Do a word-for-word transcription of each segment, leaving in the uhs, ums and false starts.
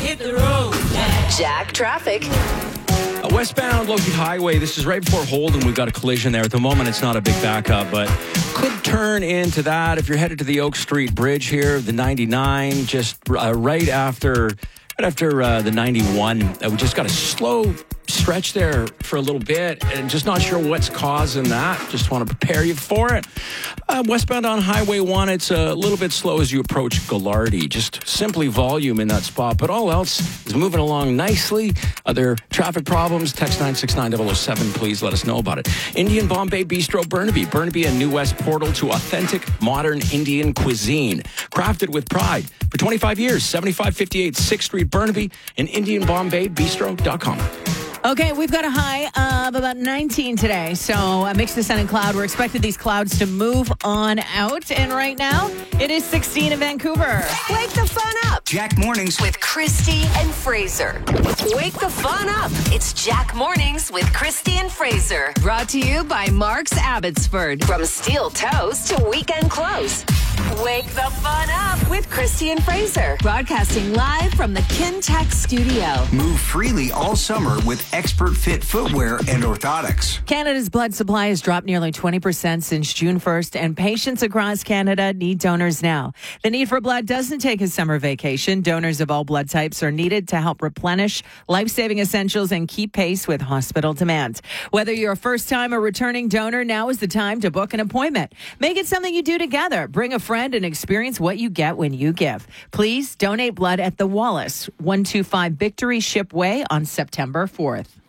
hit the road, Jack. Jack traffic. Uh, westbound Logie Highway, this is right before Holden. We've got a collision there. At the moment, it's not a big backup, but could turn into that if you're headed to the Oak Street Bridge here, the ninety-nine, just uh, right after right after uh, the ninety-one. Uh, we just got a slow stretch there for a little bit and just not sure what's causing that. Just want to prepare you for it. Uh, westbound on Highway one, it's a little bit slow as you approach Gallardi. Just simply volume in that spot, but all else is moving along nicely. Other traffic problems, text nine six nine zero zero seven, please let us know about it. Indian Bombay Bistro Burnaby. Burnaby, a New West portal to authentic modern Indian cuisine. Crafted with pride for twenty-five years. seventy-five fifty-eight sixth Street, Burnaby, and indian bombay bistro dot com. Okay, we've got a high of about nineteen today. So a mix of sun and cloud. We're expecting these clouds to move on out. And right now, it is sixteen in Vancouver. Wake the fun up. Jack Mornings With Christy and Fraser. Wake the fun up. It's Jack Mornings with Christy and Fraser. Brought to you by Mark's Abbotsford. From steel toes to weekend clothes. Wake the fun up with Christy and Fraser. Broadcasting live from the Kintech studio. Move freely all summer with expert fit footwear and orthotics. Canada's blood supply has dropped nearly twenty percent since June first, and patients across Canada need donors now. The need for blood doesn't take a summer vacation. Donors of all blood types are needed to help replenish life-saving essentials and keep pace with hospital demand. Whether you're a first-time or returning donor, now is the time to book an appointment. Make it something you do together. Bring a friend and experience what you get when you give. Please donate blood at the Wallace, one two five Victory Ship Way on September fourth.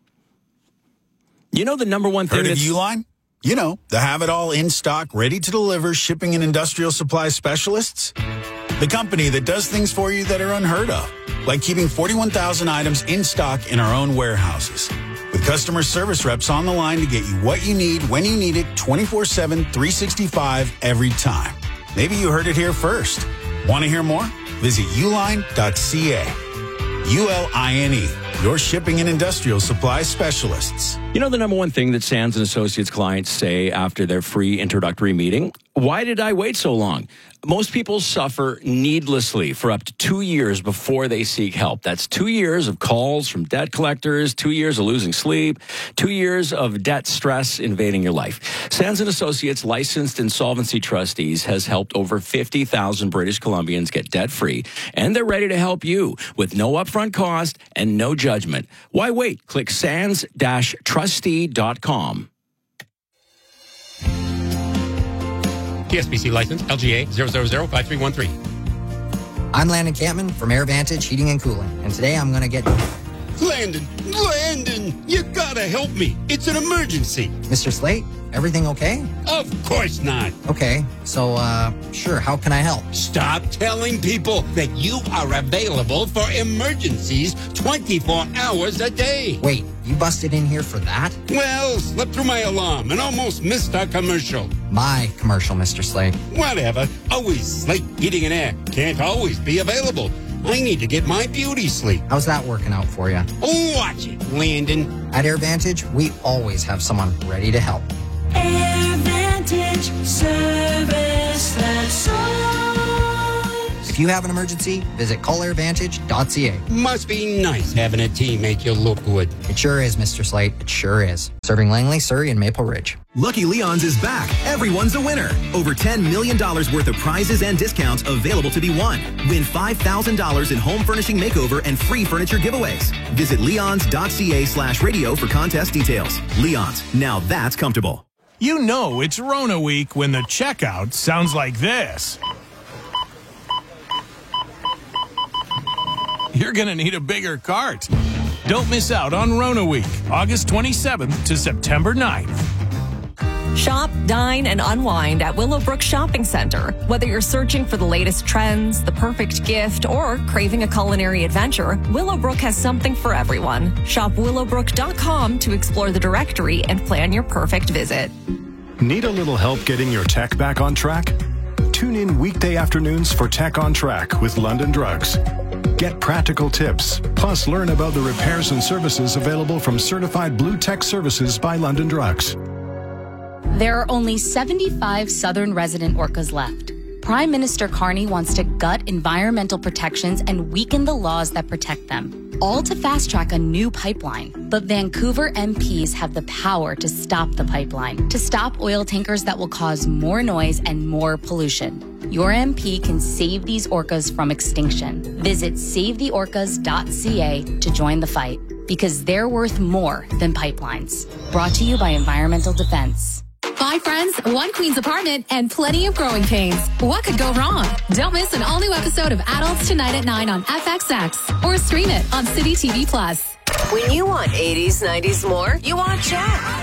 You know the number one thing Heard of that's... Uline? You know, the have-it-all in stock, ready to deliver shipping and industrial supply specialists? The company that does things for you that are unheard of, like keeping forty-one thousand items in stock in our own warehouses. With customer service reps on the line to get you what you need, when you need it, twenty-four seven, three sixty-five, every time. Maybe you heard it here first. Want to hear more? Visit uline dot c a. U L I N E, your shipping and industrial supply specialists. You know the number one thing that Sands and Associates clients say after their free introductory meeting? Why did I wait so long? Most people suffer needlessly for up to two years before they seek help. That's two years of calls from debt collectors, two years of losing sleep, two years of debt stress invading your life. Sands and Associates, licensed insolvency trustees, has helped over fifty thousand British Columbians get debt-free, and they're ready to help you with no upfront cost and no judgment. Why wait? Click sands dash trustee dot com. T S B C license, L G A zero zero zero five three one three. I'm Landon Campman from AirVantage Heating and Cooling, and today I'm going to get... Landon, Landon, you gotta help me. It's an emergency. Mister Slate, everything okay? Of course not. Okay, so, uh, sure, how can I help? Stop telling people that you are available for emergencies twenty-four hours a day. Wait, you busted in here for that? Well, slept through my alarm and almost missed our commercial. My commercial, Mister Slate. Whatever. Always Slate Heating and Air. Can't always be available. I need to get my beauty sleep. How's that working out for you? Watch it, Landon. At AirVantage, we always have someone ready to help. AirVantage service that's all. If you have an emergency, visit call air vantage dot c a. Must be nice having a team make you look good. It sure is, Mister Slate. It sure is. Serving Langley, Surrey, and Maple Ridge. Lucky Leon's is back. Everyone's a winner. Over ten million dollars worth of prizes and discounts available to be won. Win five thousand dollars in home furnishing makeover and free furniture giveaways. Visit leons dot c a slash radio for contest details. Leon's, now that's comfortable. You know it's Rona week when the checkout sounds like this. You're going to need a bigger cart. Don't miss out on Rona week, August twenty-seventh to September ninth. Shop, dine, and unwind at Willowbrook Shopping Center. Whether you're searching for the latest trends, the perfect gift, or craving a culinary adventure, Willowbrook has something for everyone. Shop willowbrook dot com to explore the directory and plan your perfect visit. Need a little help getting your tech back on track? Tune in weekday afternoons for Tech on Track with London Drugs. Get practical tips, plus learn about the repairs and services available from Certified Blue Tech Services by London Drugs. There are only seventy-five Southern resident orcas left. Prime Minister Carney wants to gut environmental protections and weaken the laws that protect them, all to fast-track a new pipeline. But Vancouver M Ps have the power to stop the pipeline, to stop oil tankers that will cause more noise and more pollution. Your M P can save these orcas from extinction. Visit save the orcas dot c a to join the fight, because they're worth more than pipelines. Brought to you by Environmental Defense. Five friends, one queen's apartment, and plenty of growing pains. What could go wrong? Don't miss an all-new episode of Adults Tonight at nine on F X X or stream it on City T V Plus. When you want eighties, nineties more, you want Jack.